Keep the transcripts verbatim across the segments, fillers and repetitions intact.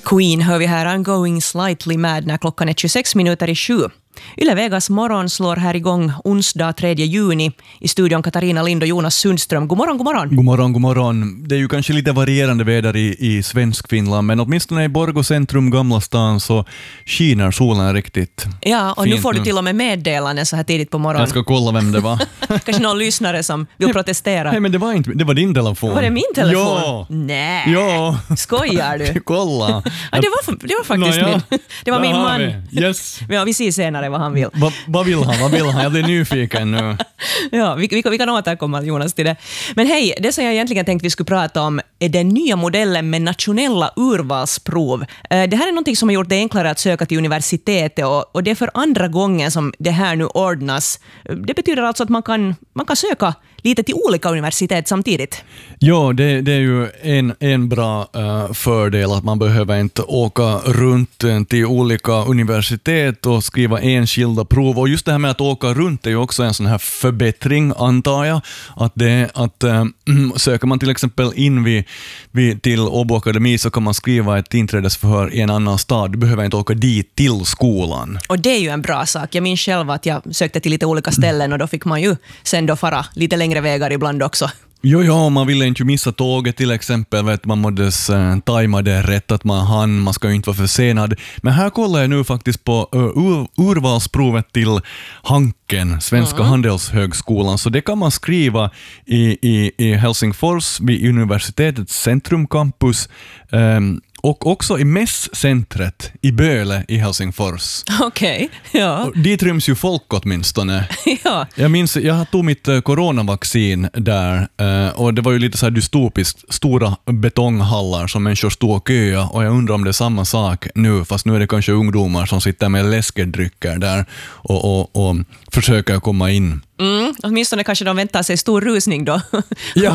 Queen hör vi här, I'm going slightly mad, när klockan är tjugosex minuter i sju. Yle Vegas morgon slår här igång onsdag tredje juni. I studion Katarina Lind och Jonas Sundström. God morgon, god morgon. God morgon, god morgon. Det är ju kanske lite varierande väder i, i svensk Finland, men åtminstone i Borgå centrum, Gamla stan, så skiner solen riktigt. Ja, och fint nu får du nu. till och med meddelanden så här tidigt på morgonen. Jag ska kolla vem det var. Kanske någon lyssnare som vill protestera. Nej, men det var inte, det var din telefon. Var det min telefon? Ja. Nej. Ja. Skojar du? Kolla. Ja, det, var, det var faktiskt Nå, ja. min. Det var Där min har man. vi. Yes. Ja, vi ser senare vad han vill. Va, vad vill han? Vad vill han? Jag blir nyfiken nu. Ja, vi, vi, vi kan återkomma, Jonas, till det. Men hej, det som jag egentligen tänkte vi skulle prata om är den nya modellen med nationella urvalsprov. Eh, Det här är någonting som har gjort det enklare att söka till universitetet, och, och det är för andra gången som det här nu ordnas. Det betyder alltså att man kan, man kan söka lite till olika universitet samtidigt. Ja, det, det är ju en, en bra uh, fördel att man behöver inte åka runt uh, till olika universitet och skriva enskilda prov. Och just det här med att åka runt är ju också en sån här förbättring, antar jag. Att, det, att uh, söker man till exempel in vid, vid, till Åbo Akademi, så kan man skriva ett inträdesförhör i en annan stad. Du behöver inte åka dit till skolan. Och det är ju en bra sak. Jag minns själv att jag sökte till lite olika ställen, och då fick man ju sen då fara lite längre vägar ibland också. Jo, ja, man ville inte missa tåget till exempel, vet, man måste äh, tajma det rätt, att man hann, man ska ju inte vara försenad. Men här kollar jag nu faktiskt på uh, ur, urvalsprovet till Hanken, Svenska mm. handelshögskolan, så det kan man skriva i, i, i Helsingfors vid universitetets centrumcampus, um, och också i mässcentret i Böle i Helsingfors. Okej, okay, ja. Och dit ryms ju folk åtminstone. Ja. Jag minns, jag tog mitt uh, coronavaccin där, uh, och det var ju lite så här dystopiskt, stora betonghallar som människor stod och köa, och jag undrar om det är samma sak nu, fast nu är det kanske ungdomar som sitter med läskedrycker där och, och, och försöker komma in. Mm, åtminstone kanske de väntar sig stor rusning då. Ja,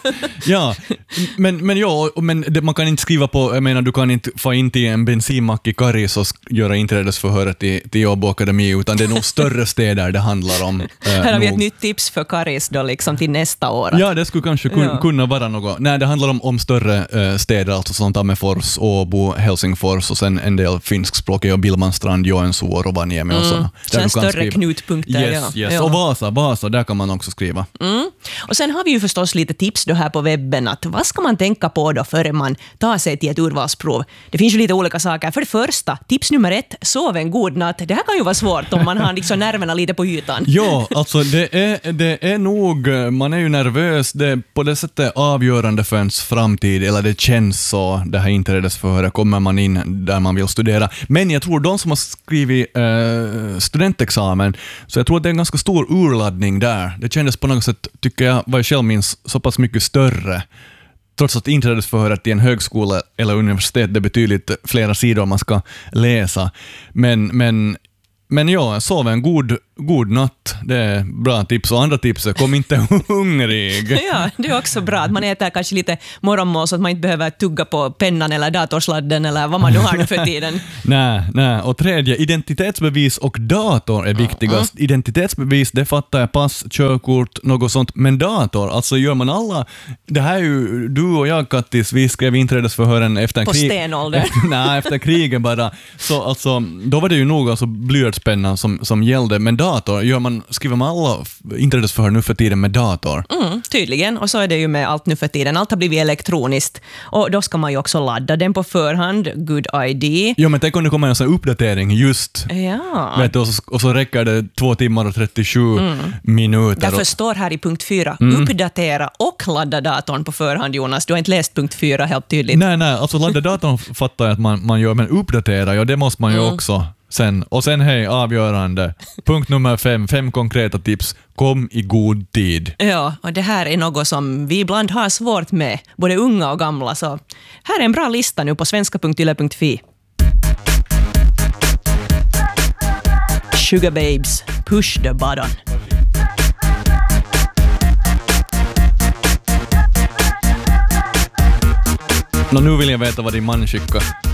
ja. Men, men, ja, men det, man kan inte skriva på, jag menar, du kan inte få in till en bensinmack i Karis och göra inträdesförhöret till, till Åbo Akademi, utan det är nog större städer det handlar om. Eh, Här har vi nog. ett nytt tips för Karis då, liksom till nästa år. Ja, det skulle kanske kun, Ja. kunna vara något. Nej, det handlar om, om större eh, städer, alltså som Tammerfors, Åbo, Helsingfors och sen en del finskspråkiga, Billmanstrand, Joensuu och Rovaniemi och sådana. Sen Där större skriva. knutpunkter. Yes, ja. yes. Ja. Och Vasa, Vasa, där kan man också skriva. Mm. Och sen har vi ju förstås lite tips då här på webben, att vad ska man tänka på då före man tar sig till ett urvalsprov? Det finns ju lite olika saker. För det första, tips nummer ett, sov en god natt. Det här kan ju vara svårt om man har liksom nerverna lite på ytan. Ja, alltså det är, det är nog, man är ju nervös, det är på det sättet avgörande för ens framtid, eller det känns så, det här inträdesförhöret, kommer man in där man vill studera. Men jag tror de som har skrivit eh, studentexamen, så jag tror att det är en ganska stor urladdning där. Det kändes på något sätt, tycker jag, vad jag själv minns, så pass mycket större. Trots att inträdesförhöret i en högskola eller universitet, det är betydligt flera sidor man ska läsa. Men, men, men ja, sov en god, god natt. Det är bra tips. Och andra tips är, kom inte hungrig. Ja, det är också bra att man äter kanske lite morgonmål så att man inte behöver tugga på pennan eller datorsladden eller vad man nu har nu för tiden. Nej, nej. Och tredje, identitetsbevis och dator är viktigast. Mm. Identitetsbevis, det fattar jag, pass, körkort, något sånt. Men dator, alltså gör man alla... Det här är ju, du och jag, Kattis, vi skrev inträdesförhören efter på krig. stenålder. Nej, efter krigen bara. Så alltså, då var det ju nog alltså blyertspennan som, som gällde. Men dator, gör man, skriver man alla inträdesförhör nu för tiden med dator? Mm, tydligen, och så är det ju med allt nu för tiden. Allt har blivit elektroniskt, och då ska man ju också ladda den på förhand. Good idea. Ja, men tänk om det kommer en sån här uppdatering just. Ja. Vet du, och, så, och så räcker det två timmar och trettiosju mm. minuter. Därför och, står här i punkt fyra, Mm. uppdatera och ladda datorn på förhand, Jonas. Du har inte läst punkt fyra helt tydligt. nej, nej, alltså ladda datorn fattar jag att man, man gör, men uppdatera, ja det måste man ju Mm. också. Sen, och sen hej, avgörande. Punkt nummer fem, fem konkreta tips. Kom i god tid. Ja, och det här är något som vi ibland har svårt med, både unga och gamla. Så här är en bra lista nu på svenska punkt yle punkt fi. Sugar Babes, push the button. Nå, nu vill jag veta vad din man skickar.